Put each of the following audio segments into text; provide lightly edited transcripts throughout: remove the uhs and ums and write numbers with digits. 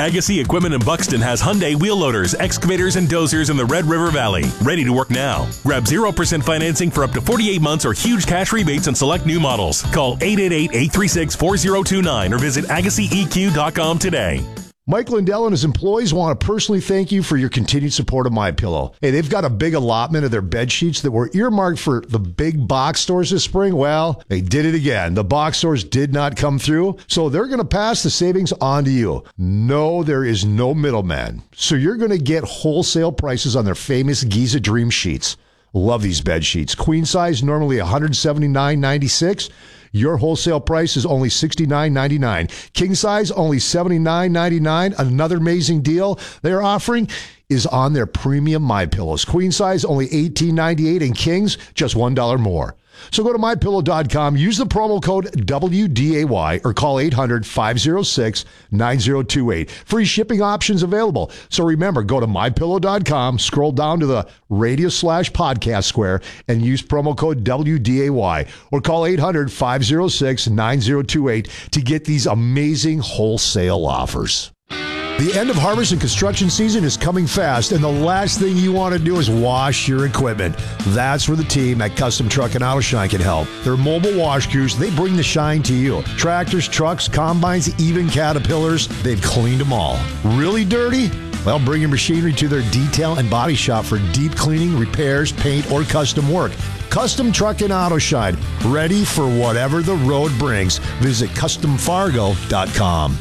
Agassi Equipment in Buxton has Hyundai wheel loaders, excavators, and dozers in the Red River Valley. Ready to work now. Grab 0% financing for up to 48 months or huge cash rebates on select new models. Call 888-836-4029 or visit AgassiEQ.com today. Mike Lindell and his employees want to personally thank you for your continued support of MyPillow. Hey, they've got a big allotment of their bed sheets that were earmarked for the big box stores this spring. Well, they did it again. The box stores did not come through, so they're going to pass the savings on to you. No, there is no middleman. So you're going to get wholesale prices on their famous Giza Dream sheets. Love these bed sheets. Queen size, normally $179.96. Your wholesale price is only $69.99. King size, only $79.99. Another amazing deal they're offering is on their premium MyPillows. Queen size, only $18.98, and kings, just $1 more. So go to MyPillow.com, use the promo code WDAY, or call 800-506-9028. Free shipping options available. So remember, go to MyPillow.com, scroll down to the radio/podcast square, and use promo code WDAY, or call 800-506-9028 to get these amazing wholesale offers. The end of harvest and construction season is coming fast, and the last thing you want to do is wash your equipment. That's where the team at Custom Truck and Auto Shine can help. Their mobile wash crews, they bring the shine to you. Tractors, trucks, combines, even Caterpillars, they've cleaned them all. Really dirty? Well, bring your machinery to their detail and body shop for deep cleaning, repairs, paint, or custom work. Custom Truck and Auto Shine, ready for whatever the road brings. Visit CustomFargo.com.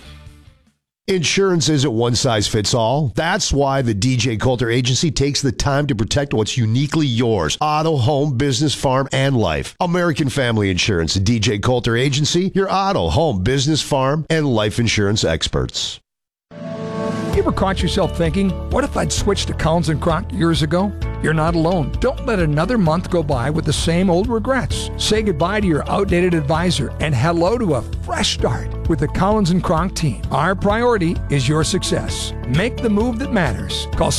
Insurance isn't one size fits all. That's why the DJ Coulter Agency takes the time to protect what's uniquely yours. Auto, home, business, farm, and life. American Family Insurance, the DJ Coulter Agency, your auto, home, business, farm, and life insurance experts. You ever caught yourself thinking, what if I'd switched to Collins & Kronk years ago? You're not alone. Don't let another month go by with the same old regrets. Say goodbye to your outdated advisor and hello to a fresh start with the Collins & Kronk team. Our priority is your success. Make the move that matters. Call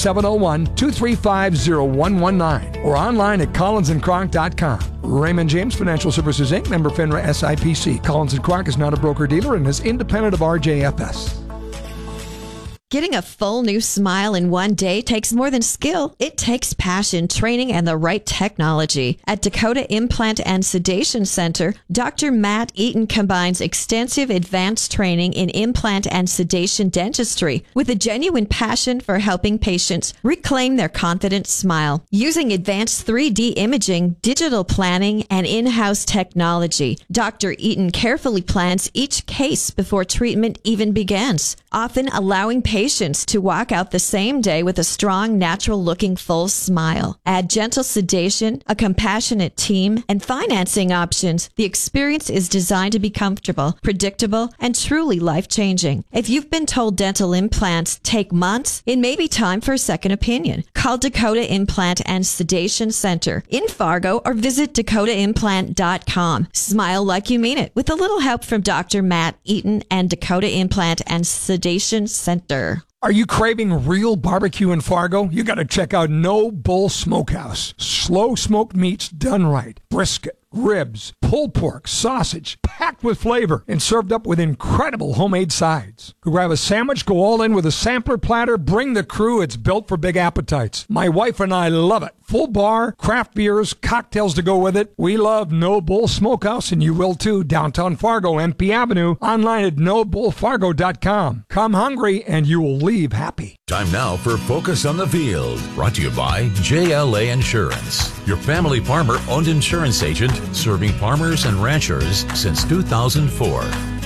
701-235-0119 or online at collinsandkronk.com. Raymond James Financial Services, Inc., member FINRA SIPC. Collins & Kronk is not a broker-dealer and is independent of RJFS. Getting a full new smile in one day takes more than skill. It takes passion, training, and the right technology. At Dakota Implant and Sedation Center, Dr. Matt Eaton combines extensive advanced training in implant and sedation dentistry with a genuine passion for helping patients reclaim their confident smile. Using advanced 3D imaging, digital planning, and in-house technology, Dr. Eaton carefully plans each case before treatment even begins, often allowing patients to walk out the same day with a strong, natural-looking full smile. Add gentle sedation, a compassionate team, and financing options. The experience is designed to be comfortable, predictable, and truly life-changing. If you've been told dental implants take months, it may be time for a second opinion. Call Dakota Implant and Sedation Center in Fargo or visit DakotaImplant.com. Smile like you mean it with a little help from Dr. Matt Eaton and Dakota Implant and Sedation Center. Are you craving real barbecue in Fargo? You got to check out No Bull Smokehouse. Slow smoked meats done right. Brisket, ribs, pulled pork, sausage, packed with flavor and served up with incredible homemade sides. Go grab a sandwich, go all in with a sampler platter, bring the crew. It's built for big appetites. My wife and I love it. Full bar, craft beers, cocktails to go with it. We love No Bull Smokehouse, and you will too. Downtown Fargo, MP Avenue. Online at nobullfargo.com. Come hungry, and you will leave happy. Time now for Focus on the Field. Brought to you by JLA Insurance, your family farmer-owned insurance agent serving farmers and ranchers since 2004.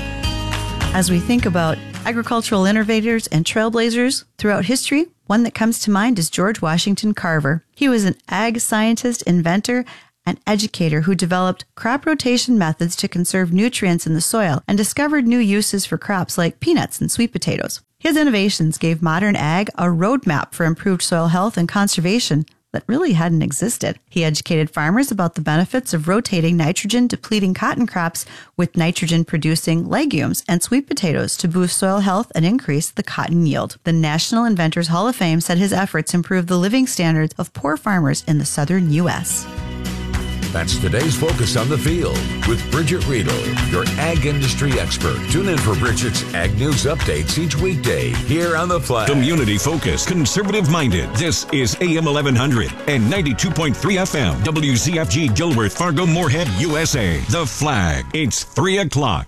As we think about agricultural innovators and trailblazers throughout history, one that comes to mind is George Washington Carver. He was an ag scientist, inventor, and educator who developed crop rotation methods to conserve nutrients in the soil and discovered new uses for crops like peanuts and sweet potatoes. His innovations gave modern ag a roadmap for improved soil health and conservation that really hadn't existed. He educated farmers about the benefits of rotating nitrogen-depleting cotton crops with nitrogen-producing legumes and sweet potatoes to boost soil health and increase the cotton yield. The National Inventors Hall of Fame said his efforts improved the living standards of poor farmers in the southern U.S. That's today's Focus on the Field with Bridget Riedel, your ag industry expert. Tune in for Bridget's Ag News updates each weekday here on The Flag. Community focused, conservative minded. This is AM 1100 and 92.3 FM. WZFG Gilworth, Fargo, Moorhead, USA. The Flag. It's 3 o'clock.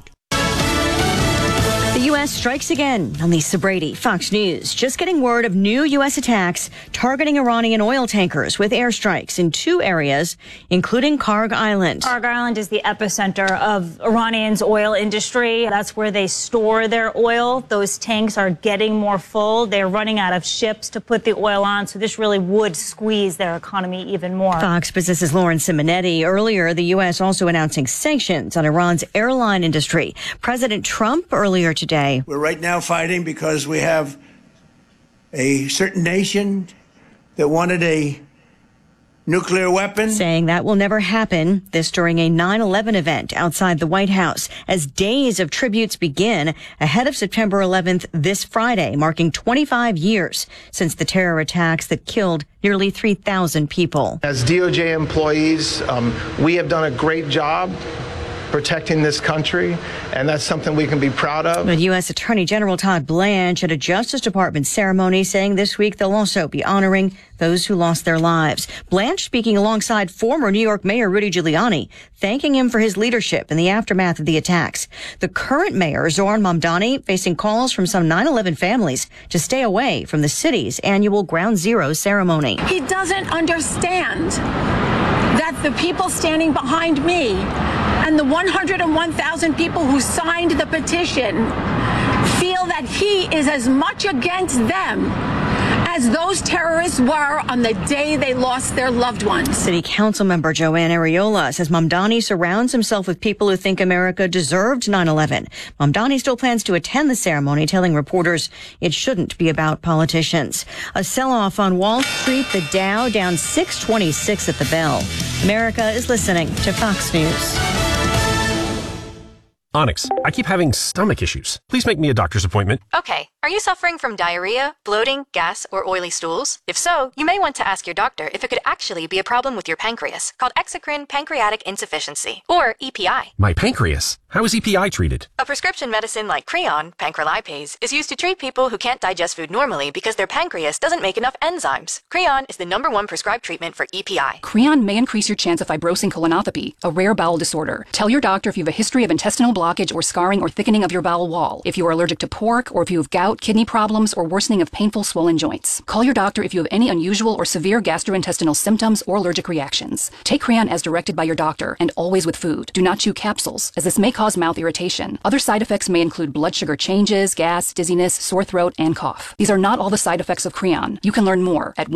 The U.S. strikes again. I'm Lisa Brady, Fox News. Just getting word of new U.S. attacks targeting Iranian oil tankers with airstrikes in 2 areas, including Karg Island. Karg Island is the epicenter of Iranian's oil industry. That's where they store their oil. Those tanks are getting more full. They're running out of ships to put the oil on, so this really would squeeze their economy even more. Fox Business's Lauren Simonetti. Earlier, the U.S. also announcing sanctions on Iran's airline industry. President Trump earlier today. We're right now fighting because we have a certain nation that wanted a nuclear weapon. Saying that will never happen. This during a 9/11 event outside the White House as days of tributes begin ahead of September 11th this Friday, marking 25 years since the terror attacks that killed nearly 3,000 people. As DOJ employees, we have done a great job protecting this country, and that's something we can be proud of. But U.S. Attorney General Todd Blanche at a Justice Department ceremony saying this week they'll also be honoring those who lost their lives. Blanche speaking alongside former New York Mayor Rudy Giuliani, thanking him for his leadership in the aftermath of the attacks. The current mayor, Zoran Mamdani, facing calls from some 9/11 families to stay away from the city's annual Ground Zero ceremony. He doesn't understand that the people standing behind me and the 101,000 people who signed the petition feel that he is as much against them as those terrorists were on the day they lost their loved ones. City Council member Joanne Ariola says Mamdani surrounds himself with people who think America deserved 9/11. Mamdani still plans to attend the ceremony, telling reporters it shouldn't be about politicians. A sell-off on Wall Street, the Dow down 626 at the bell. America is listening to Fox News. Onyx, I keep having stomach issues. Please make me a doctor's appointment. Okay. Are you suffering from diarrhea, bloating, gas, or oily stools? If so, you may want to ask your doctor if it could actually be a problem with your pancreas, called exocrine pancreatic insufficiency, or EPI. My pancreas? How is EPI treated? A prescription medicine like Creon, pancrelipase, is used to treat people who can't digest food normally because their pancreas doesn't make enough enzymes. Creon is the #1 prescribed treatment for EPI. Creon may increase your chance of fibrosing colonopathy, a rare bowel disorder. Tell your doctor if you have a history of intestinal blockage or scarring or thickening of your bowel wall, if you are allergic to pork, or if you have gout, kidney problems, or worsening of painful swollen joints. Call your doctor if you have any unusual or severe gastrointestinal symptoms or allergic reactions. Take Creon as directed by your doctor, and always with food. Do not chew capsules, as this may cause mouth irritation. Other side effects may include blood sugar changes, gas, dizziness, sore throat, and cough. These are not all the side effects of Creon. You can learn more at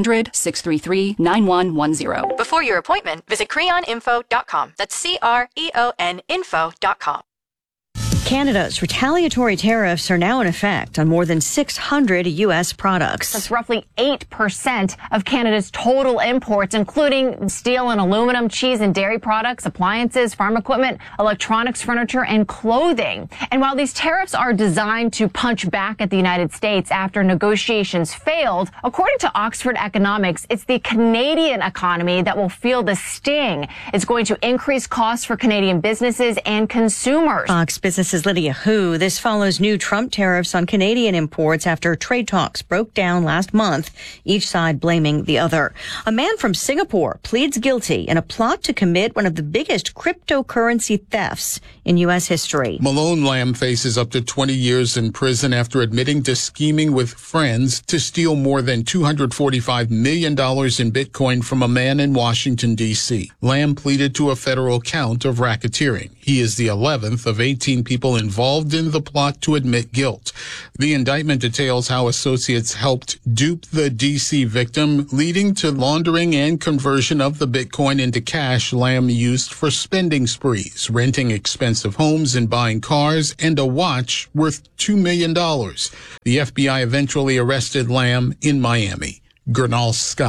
1-800-633-9110. Before your appointment, visit creoninfo.com. That's CREON info.com. Canada's retaliatory tariffs are now in effect on more than 600 U.S. products. That's roughly 8% of Canada's total imports, including steel and aluminum, cheese and dairy products, appliances, farm equipment, electronics, furniture, and clothing. And while these tariffs are designed to punch back at the United States after negotiations failed, according to Oxford Economics, it's the Canadian economy that will feel the sting. It's going to increase costs for Canadian businesses and consumers. Fox Business's Lydia Hu. This follows new Trump tariffs on Canadian imports after trade talks broke down last month, each side blaming the other. A man from Singapore pleads guilty in a plot to commit one of the biggest cryptocurrency thefts in U.S. history. Malone Lamb faces up to 20 years in prison after admitting to scheming with friends to steal more than $245 million in Bitcoin from a man in Washington, D.C. Lamb pleaded to a federal count of racketeering. He is the 11th of 18 people involved in the plot to admit guilt. The indictment details how associates helped dupe the D.C. victim, leading to laundering and conversion of the Bitcoin into cash Lamb used for spending sprees, renting expensive homes and buying cars, and a watch worth $2 million. The FBI eventually arrested Lamb in Miami. Gernal Scott,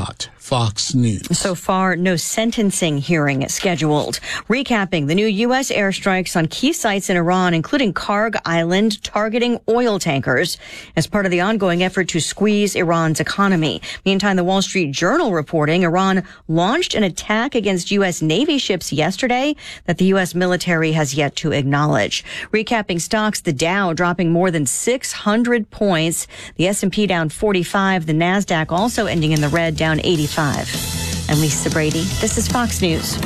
Fox News. So far, no sentencing hearing scheduled. Recapping the new U.S. airstrikes on key sites in Iran, including Karg Island, targeting oil tankers as part of the ongoing effort to squeeze Iran's economy. Meantime, the Wall Street Journal reporting Iran launched an attack against U.S. Navy ships yesterday that the U.S. military has yet to acknowledge. Recapping stocks, the Dow dropping more than 600 points. The S&P down 45. The NASDAQ also ending in the red, down 85. I'm Lisa Brady. This is Fox News.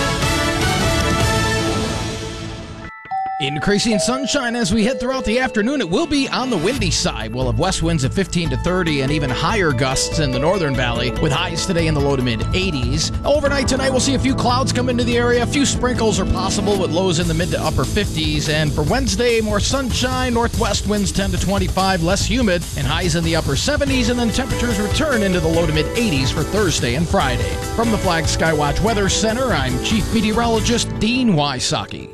Increasing sunshine as we head throughout the afternoon. It will be on the windy side. We'll have west winds of 15 to 30 and even higher gusts in the northern valley with highs today in the low to mid 80s. Overnight tonight, we'll see a few clouds come into the area. A few sprinkles are possible with lows in the mid to upper 50s. And for Wednesday, more sunshine, northwest winds 10 to 25, less humid, and highs in the upper 70s. And then temperatures return into the low to mid 80s for Thursday and Friday. From the Flag Skywatch Weather Center, I'm Chief Meteorologist Dean Wysocki.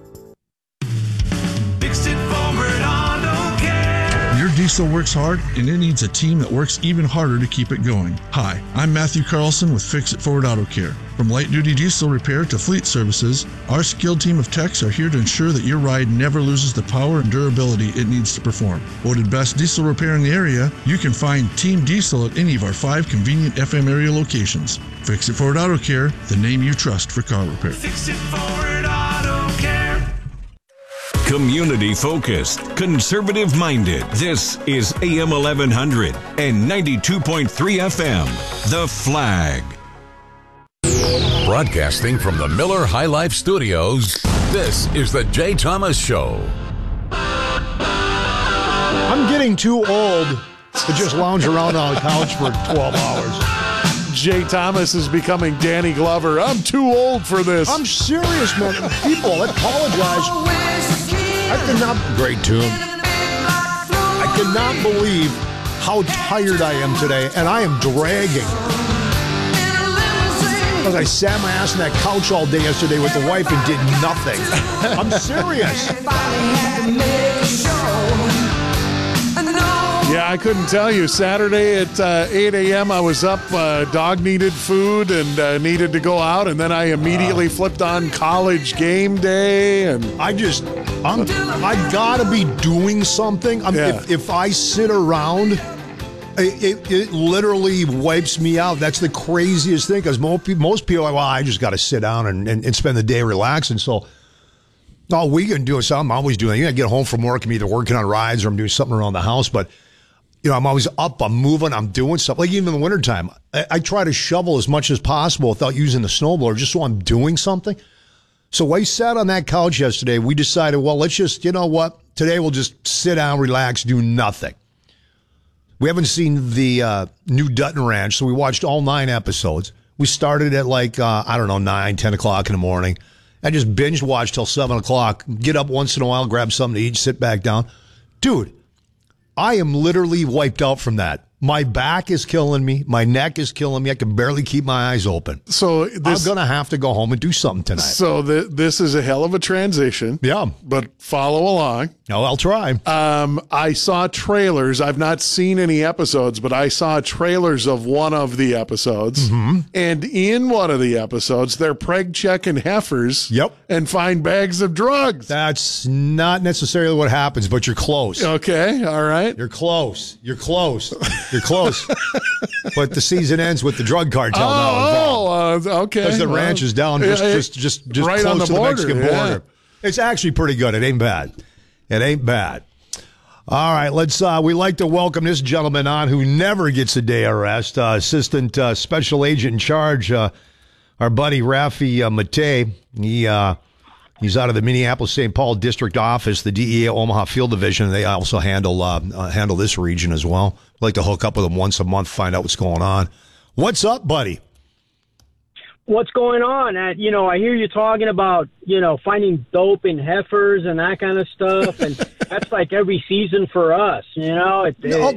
Your diesel works hard, and it needs a team that works even harder to keep it going. Hi, I'm Matthew Carlson with Fix It Forward Auto Care. From light-duty diesel repair to fleet services, our skilled team of techs are here to ensure that your ride never loses the power and durability it needs to perform. Voted best diesel repair in the area, you can find Team Diesel at any of our 5 convenient FM area locations. Fix It Forward Auto Care, the name you trust for car repair. Fix It Forward Auto Care. Community focused, conservative minded. This is AM 1100 and 92.3 FM. The Flag. Broadcasting from the Miller High Life Studios, this is the Jay Thomas Show. I'm getting too old to just lounge around on the couch for 12 hours. Jay Thomas is becoming Danny Glover. I'm too old for this. I'm serious, man. People, apologize. I cannot, great tune. I cannot believe how tired I am today, and I am dragging. Because I sat my ass on that couch all day yesterday with the wife and did nothing. I'm serious. Yeah, I couldn't tell you. Saturday at 8 a.m. I was up. Dog needed food and needed to go out, and then I immediately flipped on College Game Day. And I gotta be doing something. If I sit around, it literally wipes me out. That's the craziest thing, because most people are like, well, I just got to sit down and spend the day relaxing. So all weekend doing something. I'm always doing. I get home from work, I'm either working on rides or I'm doing something around the house, but I'm always up, I'm moving, I'm doing stuff. Like even in the wintertime, I try to shovel as much as possible without using the snowblower, just so I'm doing something. So I sat on that couch yesterday. We decided, well, let's just, you know what? Today we'll just sit down, relax, do nothing. We haven't seen the new Dutton Ranch, so we watched all 9 episodes. We started at 9, 10 o'clock in the morning. I just binge watched till 7 o'clock, get up once in a while, grab something to eat, sit back down. Dude, I am literally wiped out from that. My back is killing me. My neck is killing me. I can barely keep my eyes open. So I'm going to have to go home and do something tonight. So this is a hell of a transition. Yeah. But follow along. Oh, I'll try. I saw trailers. I've not seen any episodes, but I saw trailers of one of the episodes. Mm-hmm. And in one of the episodes, they're preg checking heifers. Yep. And find bags of drugs. That's not necessarily what happens, but you're close. Okay. All right. You're close. You're close. You're close. But the season ends with the drug cartel now involved. Okay. Because the ranch is down just right close on the to the border, Mexican border. It's actually pretty good. It ain't bad. It ain't bad. All right, we'd like to welcome this gentleman on who never gets a day of rest. Assistant Special Agent in Charge, our buddy Rafi Matei. He's out of the Minneapolis-St. Paul District Office, the DEA Omaha Field Division. They also handle this region as well. I'd like to hook up with him once a month, find out what's going on. What's up, buddy? What's going on? I hear you talking about, finding dope in heifers and that kind of stuff. And that's like every season for us, our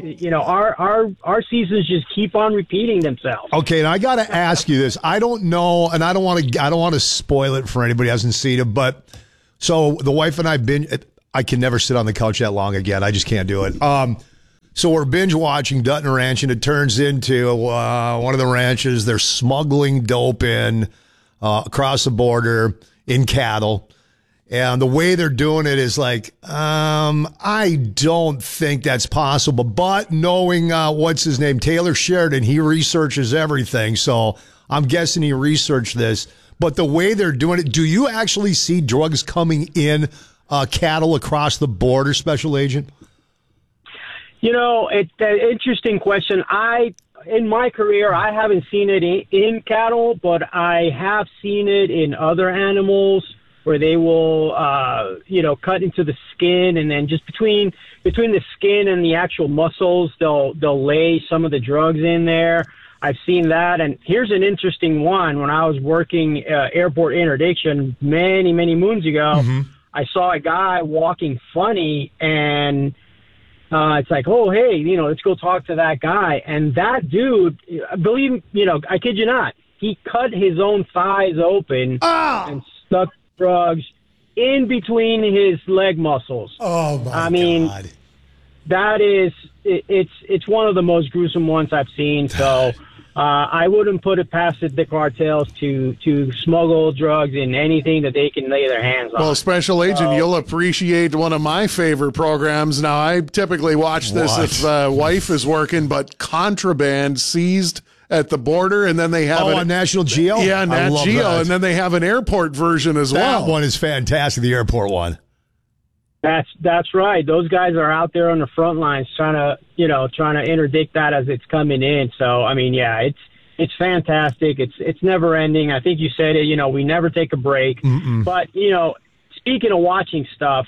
seasons just keep on repeating themselves. Okay. And I got to ask you this. I don't know, and I don't want to spoil it for anybody who hasn't seen it, but so the wife and I can never sit on the couch that long again. I just can't do it. So we're binge watching Dutton Ranch, and it turns into one of the ranches. They're smuggling dope in across the border in cattle. And the way they're doing it is like, I don't think that's possible. But knowing, what's his name, Taylor Sheridan, he researches everything. So I'm guessing he researched this. But the way they're doing it, do you actually see drugs coming in cattle across the border, Special Agent? You know, it's an interesting question. In my career, I haven't seen it in cattle, but I have seen it in other animals where they will, cut into the skin, and then just between the skin and the actual muscles, they'll lay some of the drugs in there. I've seen that. And here's an interesting one. When I was working airport interdiction many, many moons ago, I saw a guy walking funny, and it's like, oh, hey, let's go talk to that guy. And that dude, I kid you not, he cut his own thighs open and stuck drugs in between his leg muscles. Oh, my God. That is, it's one of the most gruesome ones I've seen. So I wouldn't put it past the cartels to smuggle drugs in anything that they can lay their hands on. Well, Special Agent, you'll appreciate one of my favorite programs. Now, I typically watch this if wife is working, but Contraband seized at the border, and then they have on National Geo? Yeah, Nat Geo, and then they have an airport version as well. That one is fantastic, the airport one. That's right. Those guys are out there on the front lines trying to interdict that as it's coming in. So, I mean, yeah, it's fantastic. It's never ending. I think you said it, we never take a break. But, speaking of watching stuff,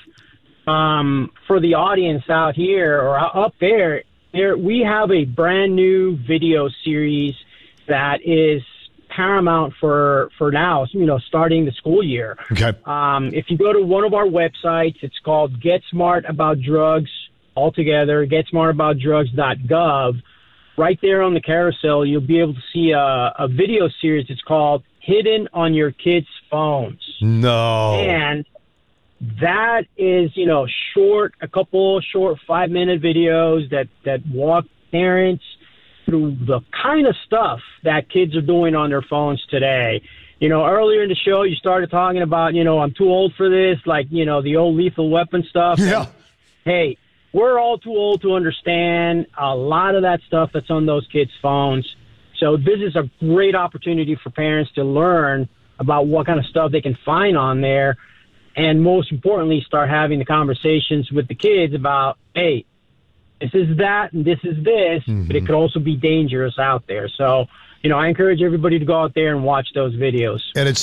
for the audience out here or up there, we have a brand new video series that is paramount for now, starting the school year. Okay. If you go to one of our websites, it's called Get Smart About Drugs, altogether, getsmartaboutdrugs.gov. Right there on the carousel, you'll be able to see a video series. It's called Hidden on Your Kids' Phones. No. And that is, a couple short 5-minute videos that walk parents through the kind of stuff that kids are doing on their phones today. Earlier in the show, you started talking about, I'm too old for this, like, the old Lethal Weapon stuff. Yeah. And, hey, we're all too old to understand a lot of that stuff that's on those kids' phones. So this is a great opportunity for parents to learn about what kind of stuff they can find on there. And most importantly, start having the conversations with the kids about, hey, this is that and this is this, but it could also be dangerous out there. So, I encourage everybody to go out there and watch those videos. And it's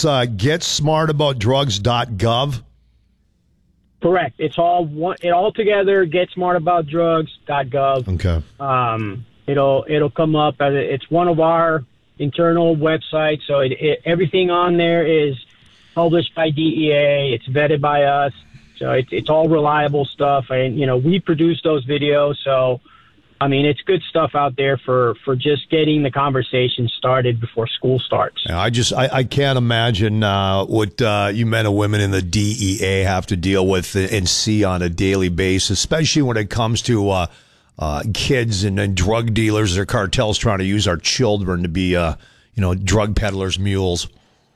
getsmartaboutdrugs.gov? Correct. It's all together, getsmartaboutdrugs.gov. Okay. It'll come up as it's one of our internal websites. So everything on there is published by DEA. It's vetted by us. So it's all reliable stuff. And, we produce those videos. So, I mean, it's good stuff out there for just getting the conversation started before school starts. Yeah, I can't imagine what you men and women in the DEA have to deal with and see on a daily basis, especially when it comes to kids and drug dealers or cartels trying to use our children to be, drug peddlers, mules.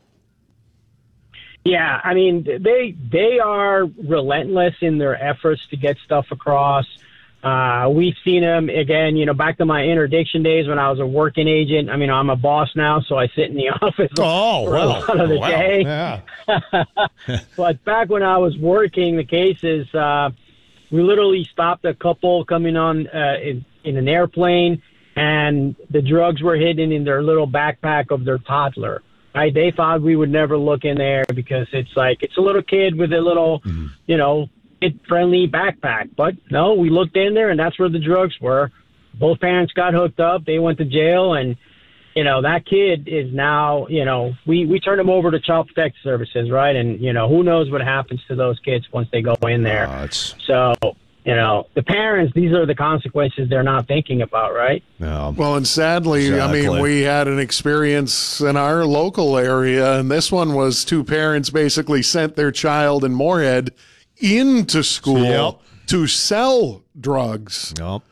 Yeah, I mean, they are relentless in their efforts to get stuff across. We've seen them, again, back to my interdiction days when I was a working agent. I mean, I'm a boss now, so I sit in the office for a lot of the day. Yeah. But back when I was working the cases, we literally stopped a couple coming on in an airplane, and the drugs were hidden in their little backpack of their toddler. Right? They thought we would never look in there because it's a little kid with a little, kid-friendly backpack. But no, we looked in there, and that's where the drugs were. Both parents got hooked up. They went to jail, and, that kid is now, we turned him over to Child Protective Services, right? And, who knows what happens to those kids once they go in there. So, the parents, these are the consequences they're not thinking about, right? Yeah. Well, and sadly, Exactly. I mean, we had an experience in our local area, and this one was two parents basically sent their child in Moorhead into school to sell drugs. Yep.